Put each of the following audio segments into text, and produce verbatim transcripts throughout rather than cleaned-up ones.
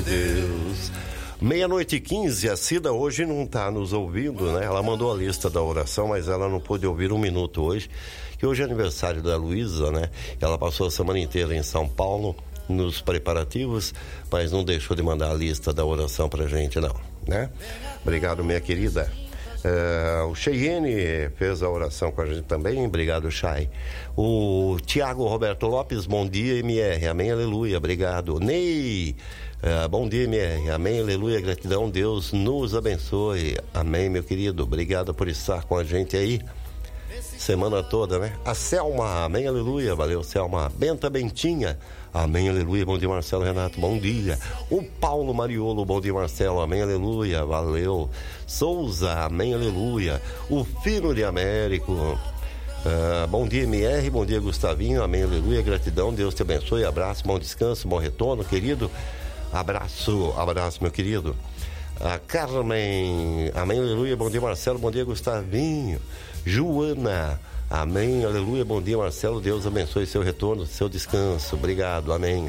Deus. Meia-noite e quinze, a Cida hoje não está nos ouvindo, né? Ela mandou a lista da oração, mas ela não pôde ouvir um minuto hoje, que hoje é aniversário da Luísa, né? Ela passou a semana inteira em São Paulo, nos preparativos, mas não deixou de mandar a lista da oração pra gente, não, né? Obrigado, minha querida. Uh, o Cheyenne fez a oração com a gente também, obrigado, Chay. O Tiago Roberto Lopes, bom dia, M R, amém, aleluia, obrigado. Ney, uh, bom dia, M R, amém, aleluia, gratidão, Deus nos abençoe, amém, meu querido, obrigado por estar com a gente aí semana toda, né? A Selma, amém, aleluia, valeu, Selma. Benta Bentinha, amém, aleluia, bom dia, Marcelo Renato, bom dia. O Paulo Mariolo, bom dia, Marcelo, amém, aleluia, valeu. Souza, amém, aleluia. O Fino de Américo, uh, bom dia, M R, bom dia, Gustavinho, amém, aleluia, gratidão, Deus te abençoe, abraço, bom descanso, bom retorno, querido. Abraço, abraço, meu querido. A Carmen, amém, aleluia, bom dia, Marcelo, bom dia, Gustavinho. Joana, amém, aleluia, bom dia, Marcelo, Deus abençoe seu retorno, seu descanso, obrigado, amém.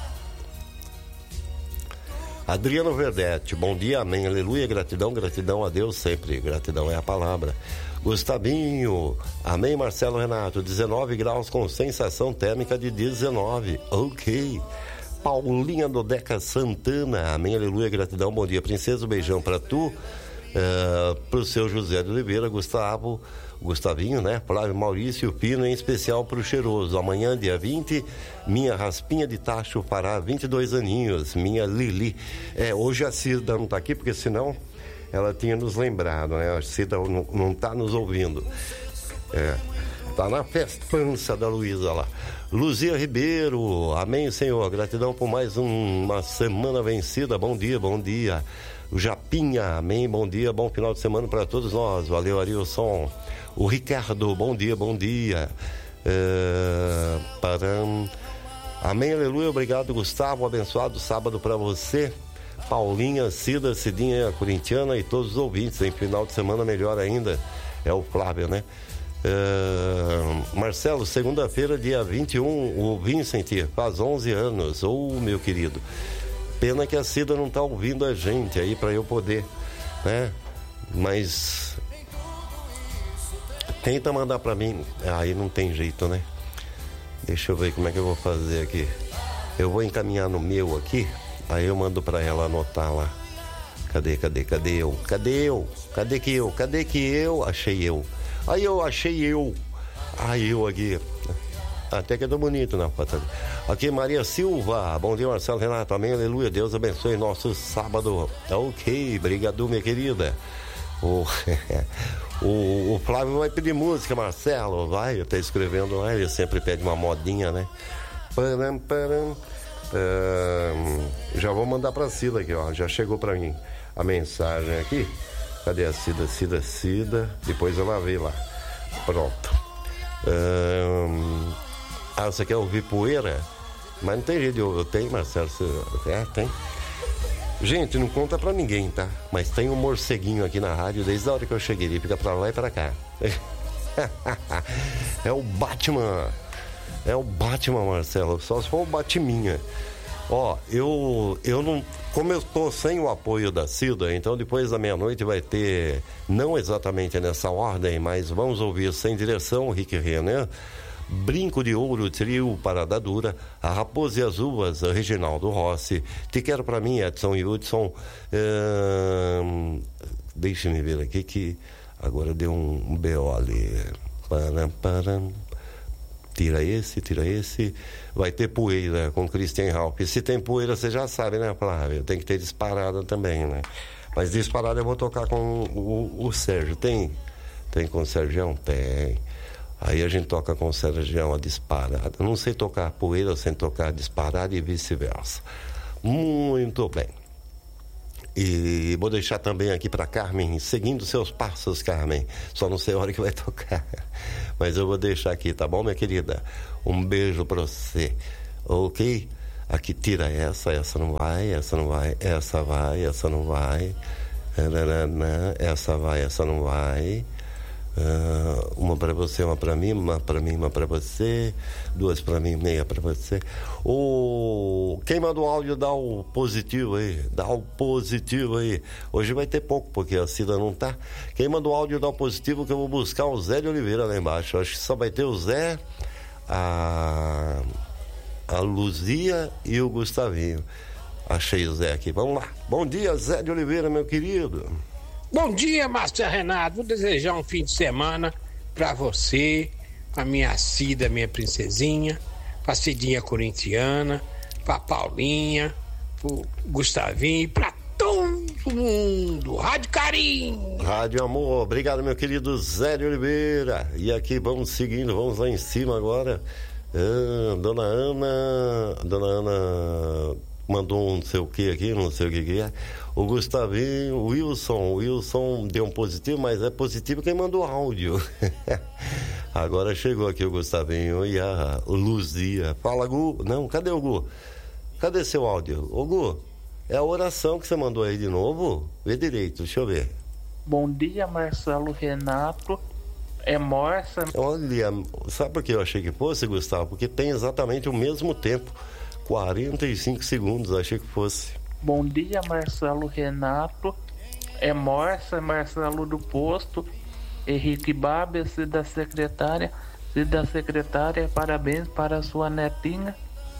Adriano Verdete, bom dia, amém, aleluia, gratidão, gratidão a Deus sempre, gratidão é a palavra. Gustavinho, amém, Marcelo Renato, dezenove graus com sensação térmica de dezenove, ok. Paulinha Dodeca Santana, amém, aleluia, gratidão, bom dia, princesa, um beijão pra tu, uh, pro seu José de Oliveira, Gustavo, Gustavinho, né, Flávio Maurício, Pino, em especial pro Cheiroso, amanhã, dia vinte, minha Raspinha de Tacho fará vinte e dois aninhos, minha Lili, é, hoje a Cida não tá aqui, porque senão ela tinha nos lembrado, né, a Cida não, não tá nos ouvindo, é, tá na festança da Luísa lá. Luzia Ribeiro, amém, Senhor, gratidão por mais um, uma semana vencida, bom dia, bom dia. O Japinha, amém, bom dia, bom final de semana para todos nós, valeu, Arilson. O Ricardo, bom dia, bom dia. É, param. Amém, aleluia, obrigado, Gustavo, abençoado sábado para você. Paulinha, Cida, Cidinha Corintiana e todos os ouvintes, em final de semana melhor ainda, é o Flávio, né? Uh, Marcelo, segunda-feira, dia vinte e um, o Vincent faz onze anos, ô oh, meu querido, pena que a Cida não tá ouvindo a gente aí pra eu poder, né, mas tenta mandar pra mim, aí não tem jeito, né, deixa eu ver como é que eu vou fazer aqui, eu vou encaminhar no meu aqui, aí eu mando pra ela anotar lá, cadê, cadê, cadê eu, cadê eu, cadê que eu, cadê que eu, achei eu. Aí eu achei eu. Aí eu aqui. Até que é tão bonito, não? Aqui, Maria Silva. Bom dia, Marcelo Renato. Amém, aleluia. Deus abençoe nosso sábado. Ok, obrigado, minha querida. O, o, o Flávio vai pedir música, Marcelo. Vai, tá escrevendo lá. Ele sempre pede uma modinha, né? Param, param. Uh, já vou mandar pra Cida aqui, ó. Já chegou pra mim a mensagem aqui. Cadê a Cida? Cida, Cida. Depois ela veio lá. Pronto. Um... Ah, você quer ouvir poeira? Mas não tem jeito de ouvir. Tem, Marcelo? Você... É, tem. Gente, não conta pra ninguém, tá? Mas tem um morceguinho aqui na rádio desde a hora que eu cheguei. Ele fica pra lá e pra cá. É o Batman. É o Batman, Marcelo. Só se for o Batiminha. Ó, eu, eu não... Como eu tô sem o apoio da Cida, então depois da meia-noite vai ter, não exatamente nessa ordem, mas vamos ouvir Sem Direção, Rick Renner, Brinco de Ouro, Trio, Parada Dura, A Raposa e as Uvas, Reginaldo Rossi, Te Quero Pra Mim, Edson Hudson, hum, deixa-me ver aqui que agora deu um, um B O ali, param, param. Tira esse, tira esse. Vai ter poeira com Christian Raup. Se tem poeira, você já sabe, né, Flávio? Tem que ter disparada também, né? Mas disparada eu vou tocar com o, o Sérgio. Tem? Tem com o Sérgio? Tem. Aí a gente toca com o Sérgio a disparada. Não sei tocar poeira sem tocar disparada e vice-versa. Muito bem. E vou deixar também aqui para Carmen, seguindo seus passos, Carmen. Só não sei a hora que vai tocar, mas eu vou deixar aqui, tá bom, minha querida? Um beijo para você, ok? Aqui tira essa, essa não vai, essa não vai, essa vai, essa não vai, essa vai, essa não vai, Uh, uma para você, uma para mim, uma para mim, uma para você, duas para mim, meia para você. O... Quem manda o áudio dá o positivo aí, dá o positivo aí. Hoje vai ter pouco, porque a Cida não tá. Quem manda o áudio dá o positivo, que eu vou buscar o Zé de Oliveira lá embaixo. Acho que só vai ter o Zé, a, a Luzia e o Gustavinho. Achei o Zé aqui, vamos lá. Bom dia, Zé de Oliveira, meu querido. Bom dia, Márcio Renato. Vou desejar um fim de semana pra você, pra minha Cida, minha princesinha, pra Cidinha corintiana, pra Paulinha, pro Gustavinho e pra todo mundo. Rádio Carinho. Rádio Amor. Obrigado, meu querido Zé de Oliveira. E aqui vamos seguindo, vamos lá em cima agora. Ah, dona Ana, Dona Ana mandou um não sei o que aqui, não sei o que que é. O Gustavinho, o Wilson, o Wilson deu um positivo, mas é positivo quem mandou áudio. Agora chegou aqui o Gustavinho e a Luzia. Fala, Gu. Não, cadê o Gu? Cadê seu áudio? Ô, Gu, é a oração que você mandou aí de novo? Vê direito, deixa eu ver. Bom dia, Marcelo Renato. É Morsa. Olha, sabe por que eu achei que fosse, Gustavo? Porque tem exatamente o mesmo tempo. quarenta e cinco segundos, achei que fosse. Bom dia, Marcelo Renato. É Morsa, Marcelo do Posto. Henrique Babes, da secretária. E da secretária, parabéns para a sua netinha.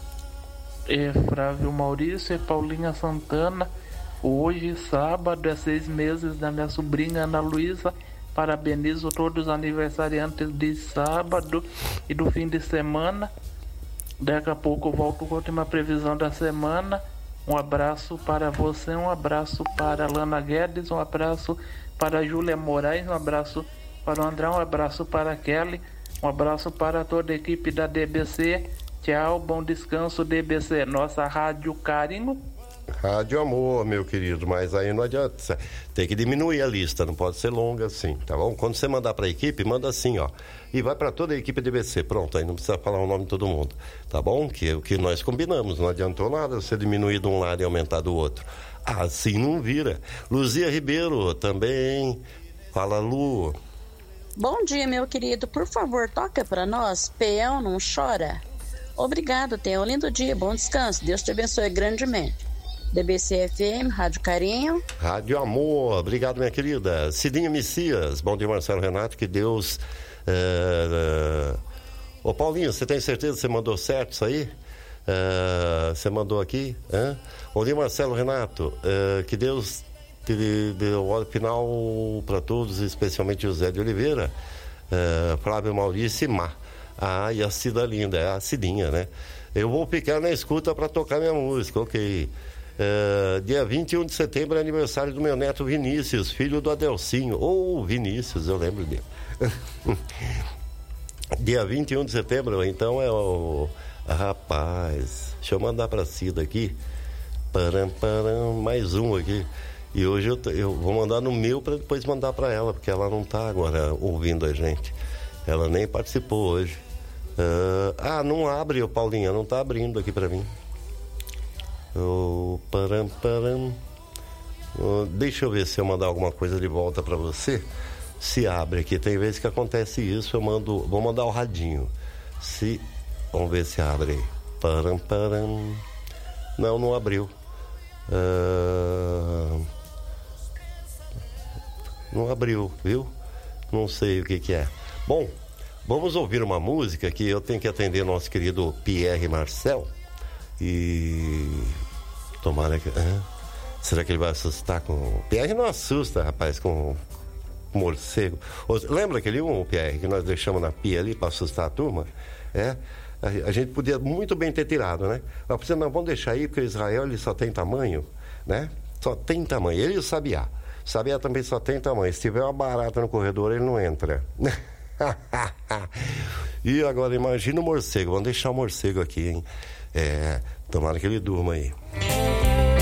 É Flávio Maurício e Paulinha Santana. Hoje, sábado, é seis meses da minha sobrinha Ana Luísa. Parabenizo todos os aniversariantes de sábado e do fim de semana. Daqui a pouco eu volto com a última previsão da semana. Um abraço para você, um abraço para a Lana Guedes, um abraço para a Júlia Moraes, um abraço para o André, um abraço para a Kelly, um abraço para toda a equipe da D B C. Tchau, bom descanso, D B C, nossa Rádio Carinho. Rádio Amor, meu querido, mas aí não adianta, tem que diminuir a lista, não pode ser longa assim, tá bom? Quando você mandar para a equipe, manda assim, ó, e vai para toda a equipe D B C, pronto, aí não precisa falar o nome de todo mundo, tá bom? Que é o que nós combinamos, não adiantou nada você diminuir de um lado e aumentar do outro, assim não vira. Luzia Ribeiro também, fala, Lu. Bom dia, meu querido, por favor, toca para nós, Peão Não Chora. Obrigado, tenha um lindo dia, bom descanso, Deus te abençoe grandemente. D B C F M, Rádio Carinho. Rádio Amor, obrigado, minha querida. Cidinha Messias, bom dia, Marcelo Renato, que Deus... É... Ô, Paulinho, você tem certeza que você mandou certo isso aí? É... Você mandou aqui? Hã? Bom dia, Marcelo Renato, é... que Deus te dê o hora final para todos, especialmente o Zé de Oliveira, é... Flávio Maurício e Má. Ah, e a Cida linda, é a Cidinha, né? Eu vou ficar na escuta para tocar minha música, ok. Uh, dia vinte e um de setembro é aniversário do meu neto Vinícius, filho do Adelcinho. Ou oh, Vinícius, eu lembro dele. Dia vinte e um de setembro, então é o... Rapaz, deixa eu mandar pra Cida aqui. Param, param, mais um aqui. E hoje eu, eu vou mandar no meu pra depois mandar pra ela, porque ela não tá agora ouvindo a gente. Ela nem participou hoje. Uh, ah, não abre, o Paulinha, não tá abrindo aqui pra mim. Oh, param, param. Oh, deixa eu ver se eu mandar alguma coisa de volta para você. Se abre aqui, tem vezes que acontece isso. Eu mando, vou mandar o radinho. Se, vamos ver se abre aí. Param, param. Não, não abriu. Uh, não abriu, viu? Não sei o que que é. Bom, vamos ouvir uma música que eu tenho que atender nosso querido Pierre Marcel. E tomara que... Ah, será que ele vai assustar com... O Pierre não assusta, rapaz, com morcego. Lembra aquele um, Pierre, que nós deixamos na pia ali para assustar a turma? É, a, a gente podia muito bem ter tirado, né? Mas você não, vamos deixar aí, porque o Israel ele só tem tamanho, né? Só tem tamanho. Ele e o Sabiá. O Sabiá também só tem tamanho. Se tiver uma barata no corredor, ele não entra. E agora imagina o morcego. Vamos deixar o morcego aqui, hein? É, tomara que ele durma aí.